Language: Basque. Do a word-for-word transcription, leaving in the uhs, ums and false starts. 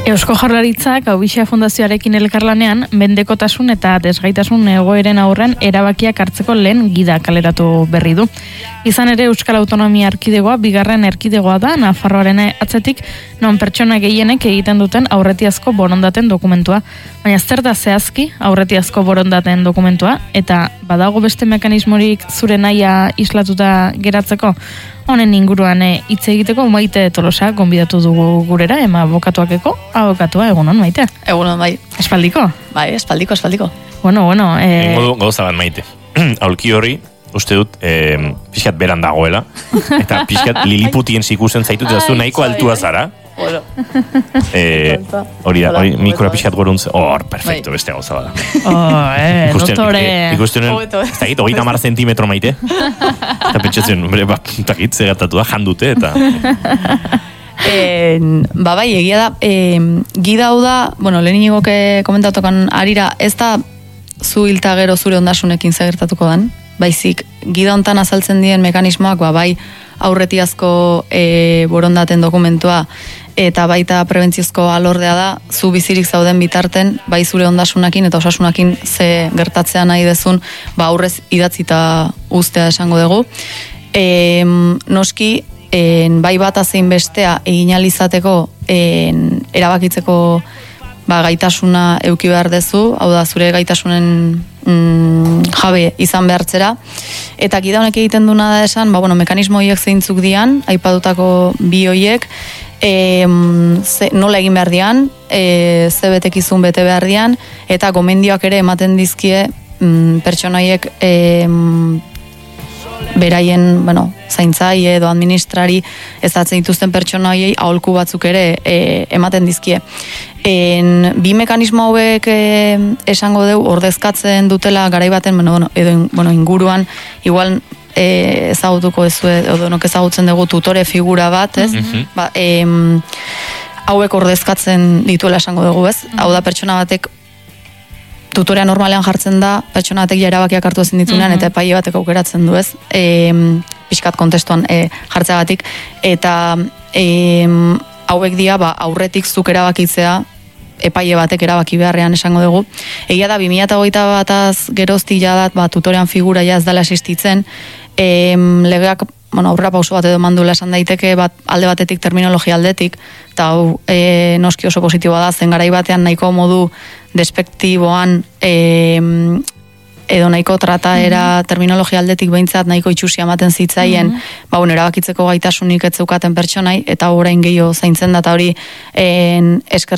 Eusko Jaurlaritzak Aubixia Fundazioarekin elkarlanean mendekotasun eta desgaitasun egoeren aurrean erabakiak hartzeko lehen gida kaleratu berri du. Izan ere Euskal Autonomia Erkidegoa bigarren erkidegoa da Nafarroaren atzetik non pertsona gehienek egiten duten aurretiazko borondaten dokumentua. Baina zer da zehazki aurretiazko borondaten dokumentua eta badago beste mekanismorik zure nahia islatuta geratzeko? Honen inguruan hitz egiteko Maite Tolosa gonbidatu dugu gurera, ema abokatuakeko, abokatua egunon Maite. Egunon bai. Espaldiko? Bai, espaldiko, espaldiko. Bueno, bueno. Eh... Ingo gauza bat Maite. Aulki horri, uste dut, eh, pixkat beran dagoela, eta pixkat liliputien zikusen zaitut, eta zu nahiko altua zara. Bueno. Eh, hori da, hori mikura pixkat goruntz, hor, perfecto, beste gauza bada. Oh, eh, doktore. Ikusten, ez da git, hogeita mar zentimetro Maite. Eta pentsatzen, bere, ba, takit, zegatatu da, jandute, eta... Eh, ba bai, egia da, eh, gida hau da, bueno, lehen inigoke komentatokan arira, ez da zu hilta gero zure ondasunekin zegertatuko dan, baizik, gida hontan azaltzen dien mekanismoak, ba bai, aurretiazko e, borondaten dokumentua eta baita prebentziozko alordea da, zu bizirik zauden bitarten, bai zure ondasunakin eta osasunakin ze gertatzea nahi dezun, ba aurrez idatzita ustea esango dugu. E, noski, en, bai bat azein bestea egin alizateko en, erabakitzeko ba, gaitasuna euki behar dezu, hau da zure gaitasunen mm, jabe izan behartzera, eta gida honek egiten duna da esan, ba, bueno, mekanismo horiek zeintzuk dian, aipatutako bi horiek, e, ze, nola egin behar dian, e, ze betekizun bete behar dian, eta gomendioak ere ematen dizkie mm, pertsona horiek e, beraien, bueno, zaintzai edo administrari ezatzen dituzten pertsona horiei aholku batzuk ere e, ematen dizkie. En, bi mekanismo hauek e, esango deu ordezkatzen dutela garai baten, bueno, edo bueno, inguruan igual e, ezagutuko ez edo nok ezagutzen dugu tutore figura bat, ez? Mm-hmm. Ba, e, hauek ordezkatzen dituela esango dugu, ez? Mm-hmm. Hau da pertsona batek tutorea normalean jartzen da, pertsona batek erabakiak hartu ezin ditunean, mm-hmm. eta epaile batek aukeratzen du, ez? E, pixkat kontestuan e, jartzeagatik, eta e, hauek dia, ba, aurretik zuk erabakitzea, epaile batek erabaki beharrean esango dugu. Egia da, bi mila hogeita bataz gerozti jadat, ba, tutorean figura ja ez dela existitzen, e, legeak, bueno, aurrera pauso bat edo mandula esan daiteke, bat, alde batetik terminologia aldetik, eta hau e, noski oso positiboa da, zen garai batean nahiko modu despektiboan e, edo nahiko trataera mm-hmm. terminologia aldetik behintzat nahiko itxusia ematen zitzaien, mm-hmm. ba, bueno, erabakitzeko gaitasunik ez zeukaten pertsonai, eta orain gehiago zaintzen da, eta hori esker